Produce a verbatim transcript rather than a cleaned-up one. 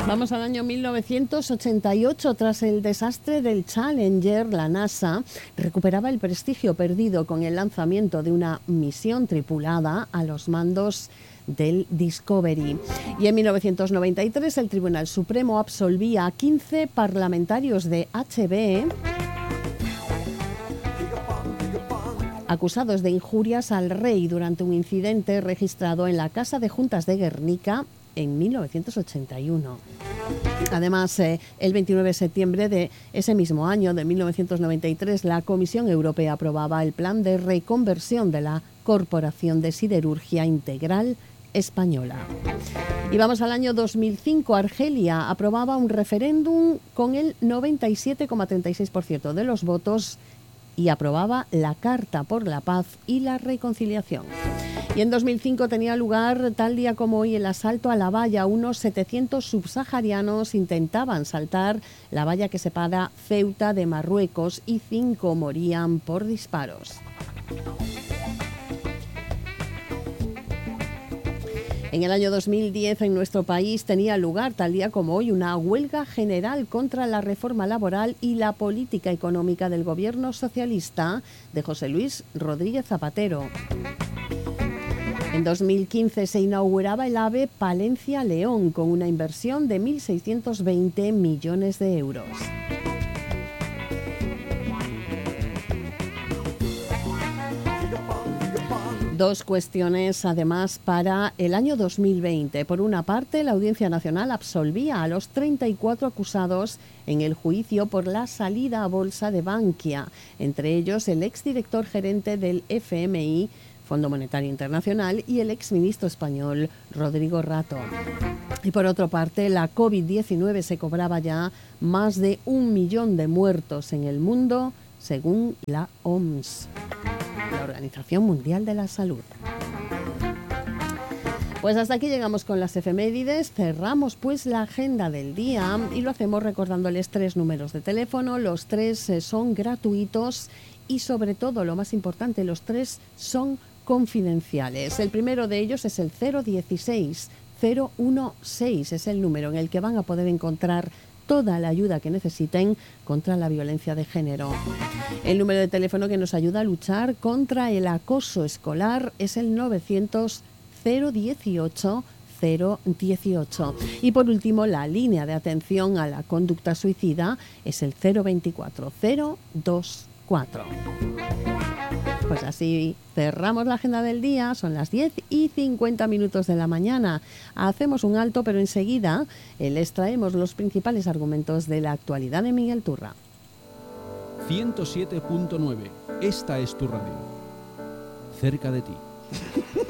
Vamos al año mil novecientos ochenta y ocho. Tras el desastre del Challenger, la NASA recuperaba el prestigio perdido con el lanzamiento de una misión tripulada a los mandos del Discovery. Y en mil novecientos noventa y tres el Tribunal Supremo absolvía a quince parlamentarios de H B acusados de injurias al rey durante un incidente registrado en la Casa de Juntas de Guernica en mil novecientos ochenta y uno. Además, eh, el veintinueve de septiembre de ese mismo año, de mil novecientos noventa y tres, la Comisión Europea aprobaba el plan de reconversión de la Corporación de Siderurgia Integral Española. Y vamos al año dos mil cinco. Argelia aprobaba un referéndum con el noventa y siete coma treinta y seis por ciento de los votos y aprobaba la Carta por la Paz y la Reconciliación. Y en dos mil cinco tenía lugar, tal día como hoy, el asalto a la valla. Unos setecientos subsaharianos intentaban saltar la valla que separa Ceuta de Marruecos y cinco morían por disparos. En el año dos mil diez en nuestro país tenía lugar, tal día como hoy, una huelga general contra la reforma laboral y la política económica del gobierno socialista de José Luis Rodríguez Zapatero. En dos mil quince se inauguraba el AVE Palencia-León con una inversión de mil seiscientos veinte millones de euros. Dos cuestiones, además, para el año dos mil veinte. Por una parte, la Audiencia Nacional absolvía a los treinta y cuatro acusados en el juicio por la salida a bolsa de Bankia, entre ellos el exdirector gerente del F M I, Fondo Monetario Internacional, y el exministro español Rodrigo Rato. Y por otra parte, la COVID diecinueve se cobraba ya más de un millón de muertos en el mundo, según la O M S, la Organización Mundial de la Salud. Pues hasta aquí llegamos con las efemérides. Cerramos pues la agenda del día y lo hacemos recordándoles tres números de teléfono. Los tres eh, son gratuitos y, sobre todo, lo más importante, los tres son confidenciales. El primero de ellos es el cero dieciséis cero dieciséis, es el número en el que van a poder encontrar toda la ayuda que necesiten contra la violencia de género. El número de teléfono que nos ayuda a luchar contra el acoso escolar es el novecientos cero dieciocho cero dieciocho. Y por último, la línea de atención a la conducta suicida es el cero veinticuatro cero veinticuatro. Pues así cerramos la agenda del día. Son las diez y cincuenta minutos de la mañana. Hacemos un alto, pero enseguida les traemos los principales argumentos de la actualidad de Miguel Turra. ciento siete punto nueve. Esta es tu radio. Cerca de ti.